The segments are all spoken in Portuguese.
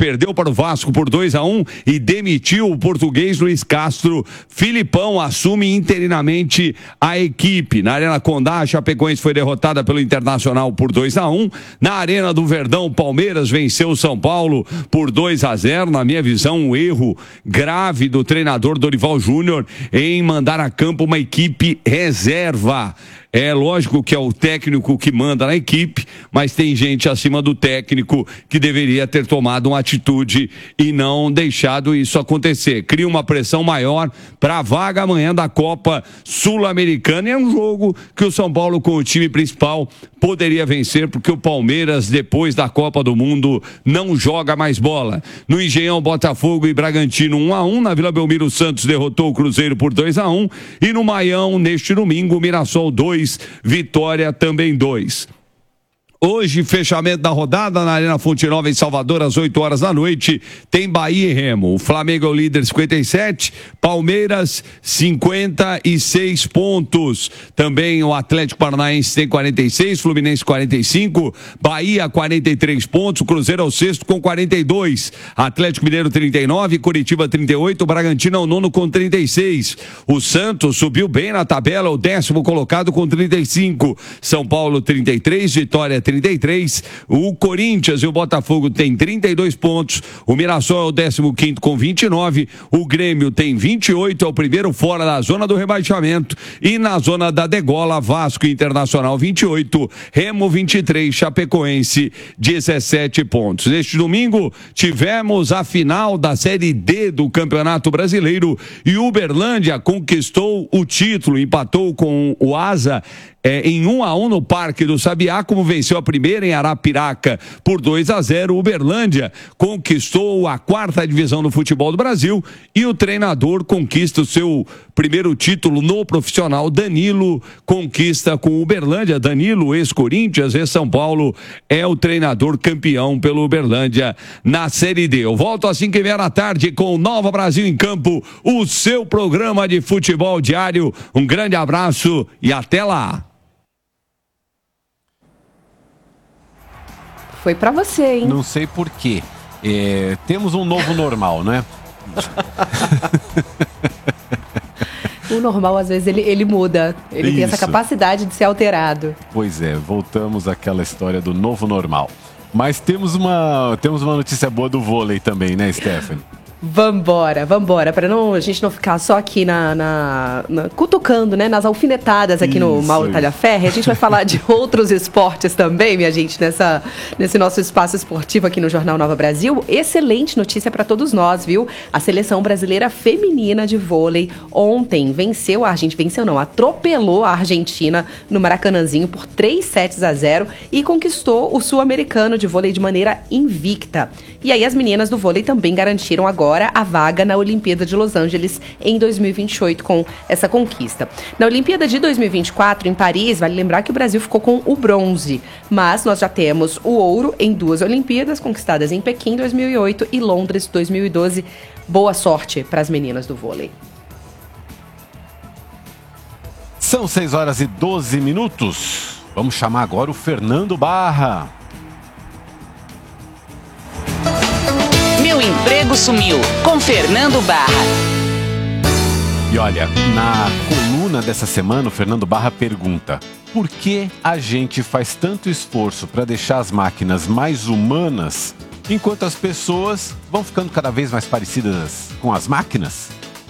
perdeu para o Vasco por 2-1 e demitiu o português Luiz Castro. Filipão assume interinamente a equipe. Na Arena Condá, a Chapecoense foi derrotada pelo Internacional por 2-1. Na Arena do Verdão, o Palmeiras venceu o São Paulo por 2-0. Na minha visão, um erro grave do treinador Dorival Júnior em mandar a campo uma equipe reserva. É lógico que é o técnico que manda na equipe, mas tem gente acima do técnico que deveria ter tomado uma atitude e não deixado isso acontecer. Cria uma pressão maior para a vaga amanhã da Copa Sul-Americana. E é um jogo que o São Paulo, com o time principal, poderia vencer, porque o Palmeiras, depois da Copa do Mundo, não joga mais bola. No Engenhão, Botafogo e Bragantino 1-1. Na Vila Belmiro, Santos derrotou o Cruzeiro por 2-1. E no Maião, neste domingo, Mirassol 2, Vitória também 2. Hoje, fechamento da rodada na Arena Fonte Nova em Salvador, às 8 horas da noite, tem Bahia e Remo. O Flamengo é o líder, 57, Palmeiras 56 pontos. Também o Atlético Paranaense tem 46, Fluminense 45, Bahia 43 pontos, o Cruzeiro é o sexto com 42, Atlético Mineiro 39, Curitiba 38, Bragantino é o nono com 36. O Santos subiu bem na tabela, o 10º colocado com 35, São Paulo 33, Vitória 33, o Corinthians e o Botafogo tem 32 pontos, o Mirassol é o 15º com 29, o Grêmio tem 28, é o primeiro fora da zona do rebaixamento, e na zona da degola, Vasco e Internacional 28, Remo 23, Chapecoense 17 pontos. Neste domingo tivemos a final da Série D do Campeonato Brasileiro e o Uberlândia conquistou o título, empatou com o Asa em 1-1 no Parque do Sabiá, como venceu a primeira em Arapiraca por 2-0. Uberlândia conquistou a 4ª divisão do futebol do Brasil e o treinador conquista o seu primeiro título no profissional. Danilo conquista com o Uberlândia. Danilo, ex-Corinthians, ex-São Paulo, é o treinador campeão pelo Uberlândia na Série D. Eu volto às 5h30 com o Nova Brasil em Campo, o seu programa de futebol diário. Um grande abraço e até lá. Foi pra você, hein? Não sei por quê. Temos um novo normal, né? O normal, às vezes, ele muda. Ele tem essa capacidade de ser alterado. Pois é, voltamos àquela história do novo normal. Mas temos uma notícia boa do vôlei também, né, Stephanie? Vambora, para a gente não ficar só aqui cutucando, né, nas alfinetadas aqui no Mauro Talhaferri. A gente vai falar de outros esportes também, minha gente, nesse nosso espaço esportivo aqui no Jornal Nova Brasil. Excelente notícia para todos nós, viu? A seleção brasileira feminina de vôlei ontem atropelou a Argentina no Maracanãzinho por 3-0 e conquistou o sul-americano de vôlei de maneira invicta. E aí as meninas do vôlei também garantiram agora a vaga na Olimpíada de Los Angeles em 2028 com essa conquista. Na Olimpíada de 2024, em Paris, vale lembrar que o Brasil ficou com o bronze, mas nós já temos o ouro em 2 Olimpíadas, conquistadas em Pequim 2008 e Londres 2012. Boa sorte para as meninas do vôlei. São 6h12. Vamos chamar agora o Fernando Barra. Meu emprego sumiu, com Fernando Barra. E olha, na coluna dessa semana, o Fernando Barra pergunta: por que a gente faz tanto esforço para deixar as máquinas mais humanas, enquanto as pessoas vão ficando cada vez mais parecidas com as máquinas?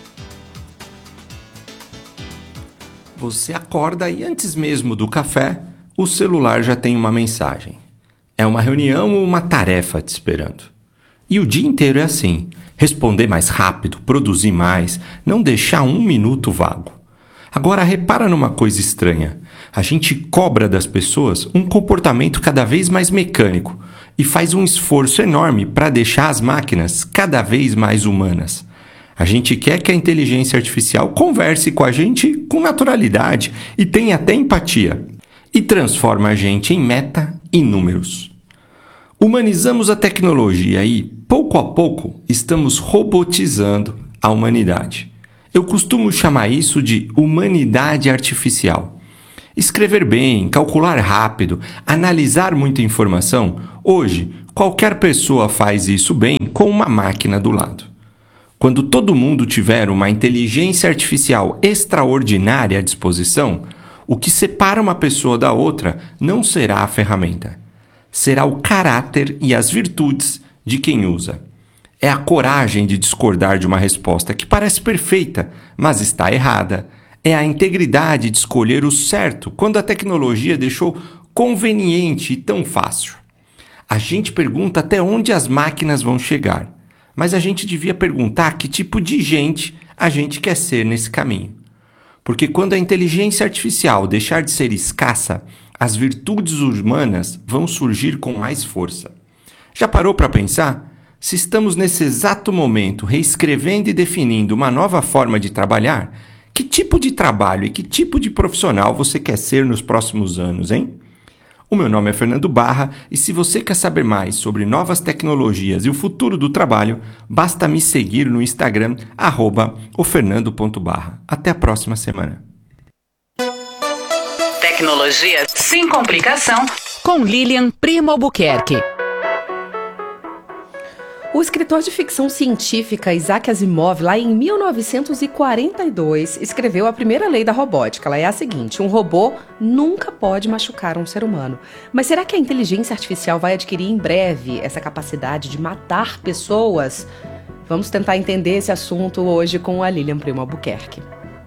Você acorda e antes mesmo do café, o celular já tem uma mensagem. É uma reunião ou uma tarefa te esperando. E o dia inteiro é assim: responder mais rápido, produzir mais, não deixar um minuto vago. Agora repara numa coisa estranha. A gente cobra das pessoas um comportamento cada vez mais mecânico e faz um esforço enorme para deixar as máquinas cada vez mais humanas. A gente quer que a inteligência artificial converse com a gente com naturalidade e tenha até empatia. E transforma a gente em meta e números. Humanizamos a tecnologia e, pouco a pouco, estamos robotizando a humanidade. Eu costumo chamar isso de humanidade artificial. Escrever bem, calcular rápido, analisar muita informação, hoje, Qualquer pessoa faz isso bem com uma máquina do lado. Quando todo mundo tiver uma inteligência artificial extraordinária à disposição, o que separa uma pessoa da outra não será a ferramenta. Será o caráter e as virtudes de quem usa. É a coragem de discordar de uma resposta que parece perfeita, mas está errada. É a integridade de escolher o certo quando a tecnologia deixou conveniente e tão fácil. A gente pergunta até onde as máquinas vão chegar, mas a gente devia perguntar que tipo de gente a gente quer ser nesse caminho. Porque quando a inteligência artificial deixar de ser escassa, as virtudes humanas vão surgir com mais força. Já parou para pensar? Se estamos nesse exato momento reescrevendo e definindo uma nova forma de trabalhar, que tipo de trabalho e que tipo de profissional você quer ser nos próximos anos, hein? O meu nome é Fernando Barra e se você quer saber mais sobre novas tecnologias e o futuro do trabalho, basta me seguir no Instagram, @ofernando.barra. Até a próxima semana. Tecnologia sem complicação com Lilian Primo Albuquerque. O escritor de ficção científica Isaac Asimov, lá em 1942, escreveu a primeira lei da robótica. Ela é a seguinte: um robô nunca pode machucar um ser humano. Mas será que a inteligência artificial vai adquirir em breve essa capacidade de matar pessoas? Vamos tentar entender esse assunto hoje com a Lilian Primo Albuquerque.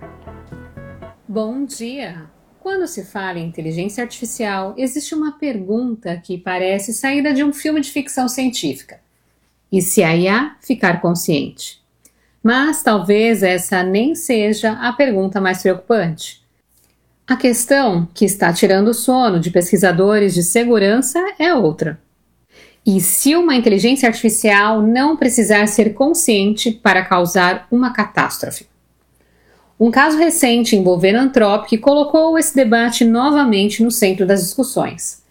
Bom dia! Quando se fala em inteligência artificial, existe uma pergunta que parece saída de um filme de ficção científica. E se a IA ficar consciente? Mas talvez essa nem seja a pergunta mais preocupante. A questão que está tirando o sono de pesquisadores de segurança é outra. E se uma inteligência artificial não precisar ser consciente para causar uma catástrofe? Um caso recente envolvendo a Anthropic colocou esse debate novamente no centro das discussões.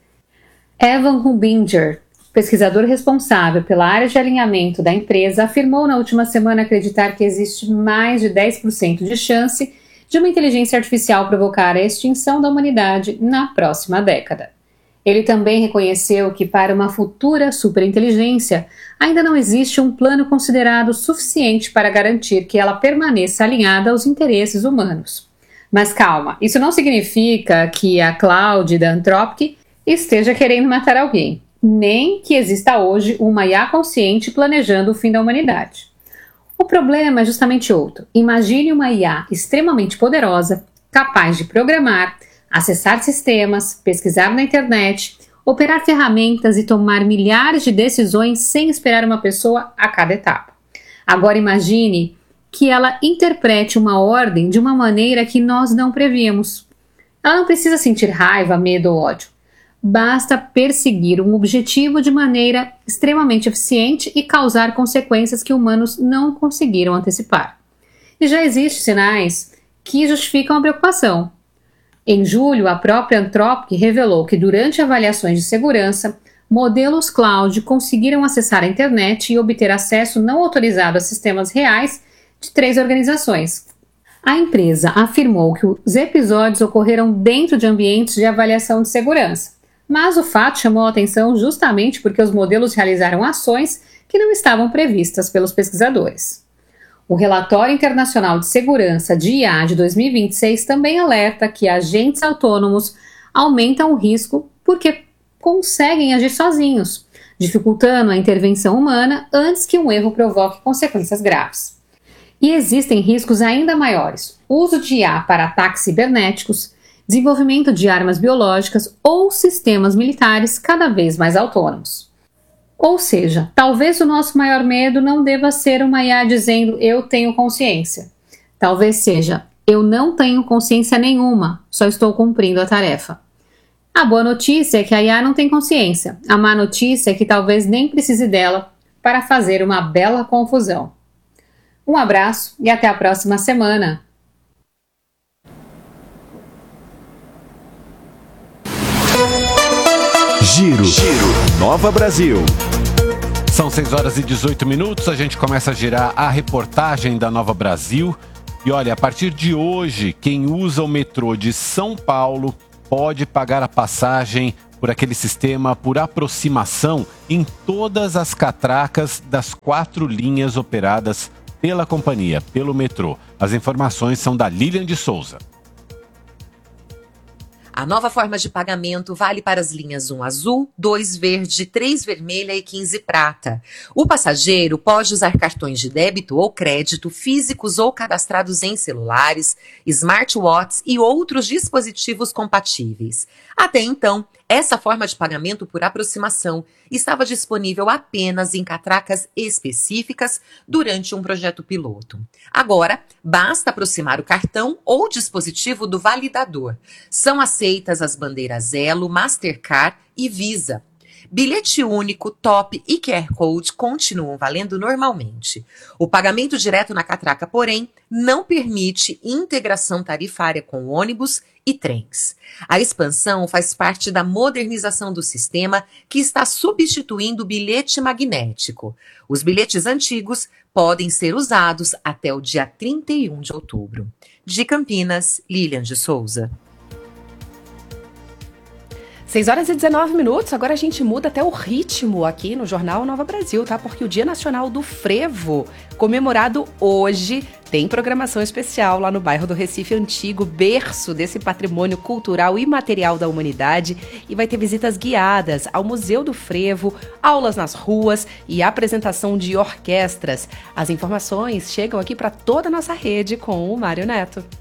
Evan Hubinger, pesquisador responsável pela área de alinhamento da empresa, afirmou na última semana acreditar que existe mais de 10% de chance de uma inteligência artificial provocar a extinção da humanidade na próxima década. Ele também reconheceu que para uma futura superinteligência ainda não existe um plano considerado suficiente para garantir que ela permaneça alinhada aos interesses humanos. Mas calma, isso não significa que a Cloud da Anthropic esteja querendo matar alguém, nem que exista hoje uma IA consciente planejando o fim da humanidade. O problema é justamente outro. Imagine uma IA extremamente poderosa, capaz de programar, acessar sistemas, pesquisar na internet, operar ferramentas e tomar milhares de decisões sem esperar uma pessoa a cada etapa. Agora imagine que ela interprete uma ordem de uma maneira que nós não prevíamos. Ela não precisa sentir raiva, medo ou ódio. Basta perseguir um objetivo de maneira extremamente eficiente e causar consequências que humanos não conseguiram antecipar. E já existem sinais que justificam a preocupação. Em julho, a própria Anthropic revelou que durante avaliações de segurança, modelos cloud conseguiram acessar a internet e obter acesso não autorizado a sistemas reais de 3 organizações. A empresa afirmou que os episódios ocorreram dentro de ambientes de avaliação de segurança. Mas o fato chamou a atenção justamente porque os modelos realizaram ações que não estavam previstas pelos pesquisadores. O Relatório Internacional de Segurança de IA de 2026 também alerta que agentes autônomos aumentam o risco porque conseguem agir sozinhos, dificultando a intervenção humana antes que um erro provoque consequências graves. E existem riscos ainda maiores: uso de IA para ataques cibernéticos, desenvolvimento de armas biológicas ou sistemas militares cada vez mais autônomos. Ou seja, talvez o nosso maior medo não deva ser uma IA dizendo eu tenho consciência. Talvez seja eu não tenho consciência nenhuma, só estou cumprindo a tarefa. A boa notícia é que a IA não tem consciência. A má notícia é que talvez nem precise dela para fazer uma bela confusão. Um abraço e até a próxima semana. Giro. Nova Brasil. São 6h18, a gente começa a girar a reportagem da Nova Brasil. E olha, a partir de hoje, quem usa o metrô de São Paulo pode pagar a passagem por aquele sistema por aproximação em todas as catracas das 4 linhas operadas pela companhia, pelo metrô. As informações são da Lilian de Souza. A nova forma de pagamento vale para as linhas 1 azul, 2 verde, 3 vermelha e 15 prata. O passageiro pode usar cartões de débito ou crédito físicos ou cadastrados em celulares, smartwatches e outros dispositivos compatíveis. Até então, essa forma de pagamento por aproximação estava disponível apenas em catracas específicas durante um projeto piloto. Agora, basta aproximar o cartão ou dispositivo do validador. São aceitas as bandeiras Elo, Mastercard e Visa. Bilhete único, top e QR Code continuam valendo normalmente. O pagamento direto na catraca, porém, não permite integração tarifária com ônibus e trens. A expansão faz parte da modernização do sistema que está substituindo o bilhete magnético. Os bilhetes antigos podem ser usados até o dia 31 de outubro. De Campinas, Lilian de Souza. 6h19, agora a gente muda até o ritmo aqui no Jornal Nova Brasil, tá? Porque o Dia Nacional do Frevo, comemorado hoje, tem programação especial lá no bairro do Recife Antigo, berço desse patrimônio cultural e material da humanidade, e vai ter visitas guiadas ao Museu do Frevo, aulas nas ruas e apresentação de orquestras. As informações chegam aqui para toda a nossa rede com o Mário Neto.